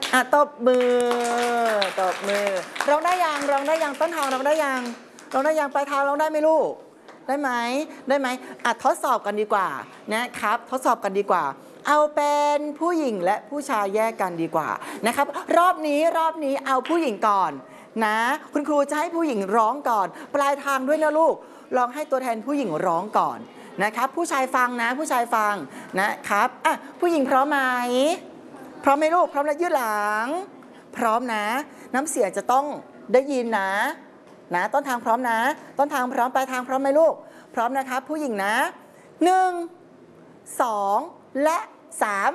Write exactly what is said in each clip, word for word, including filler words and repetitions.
อ่ะตบมือตบมือร้องได้ยังร้องได้ยังต้นทางร้องได้ยังร้องได้ยังปลายทางร้องได้ไหมลูกได้ไหมได้ไหมอ่ะทดสอบกันดีกว่านะครับทดสอบกันดีกว่าเอาเป็นผู้หญิงและผู้ชายแยกกันดีกว่านะครับรอบนี้รอบนี้เอาผู้หญิงก่อนนะคุณครูจะให้ผู้หญิงร้องก่อนปลายทางด้วยนะลูกลองให้ตัวแทนผู้หญิงร้องก่อนนะครับผู้ชายฟังนะผู้ชายฟังนะครับอ่ะผู้หญิงพร้อมไหมพร้อมไหมลูกพร้อมแล้วยืดหลังพร้อมนะน้ำเสียงจะต้องได้ยินนะนะต้นทางพร้อมนะต้นทางพร้อมปลายทางพร้อมไหมลูกพร้อมนะครับผู้หญิงนะหนึ่งสองและสาม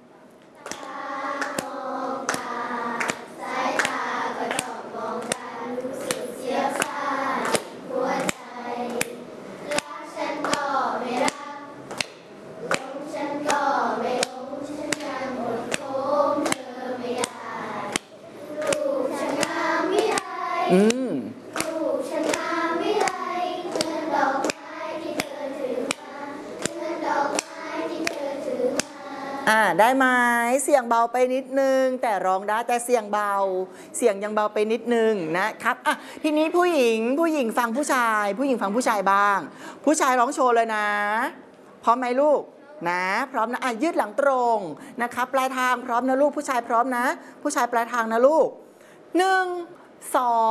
อืมอ่าได้ไหมเสียงเบาไปนิดนึงแต่ร้องได้แต่เสียงเบาเสียงยังเบาไปนิดนึงนะครับอ่ะทีนี้ผู้หญิงผู้หญิงฟังผู้ชายผู้หญิงฟังผู้ชายบ้างผู้ชายร้องโชว์เลยนะพร้อมไหมลูกนะพร้อมนะอ่ะยืดหลังตรงนะครับปลายทางพร้อมนะลูกผู้ชายพร้อมนะผู้ชายปลายทางนะลูกหนึ่งสอง